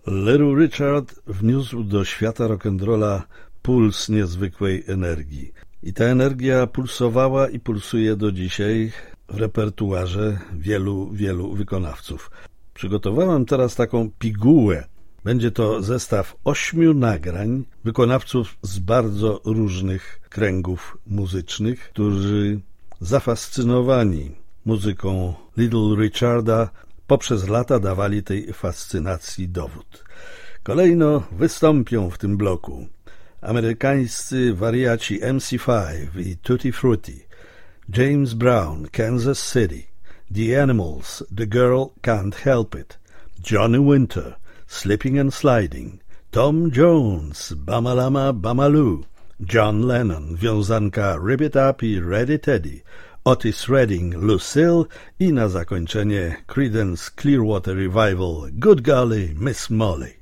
Little Richard wniósł do świata rock'n'rolla puls niezwykłej energii. I ta energia pulsowała i pulsuje do dzisiaj w repertuarze wielu wykonawców. Przygotowałem teraz taką pigułę. Będzie to zestaw 8 nagrań wykonawców z bardzo różnych kręgów muzycznych, którzy zafascynowani muzyką Little Richarda poprzez lata dawali tej fascynacji dowód. Kolejno wystąpią w tym bloku amerykańscy wariaci MC5 i Tutti Frutti, James Brown, Kansas City, The Animals, The Girl Can't Help It, Johnny Winter, Slipping and Sliding, Tom Jones, Bamalama Bamaloo, John Lennon, wiązanka Rip It Up i Ready Teddy, Otis Redding, Lucille i na zakończenie Creedence Clearwater Revival, Good Golly, Miss Molly.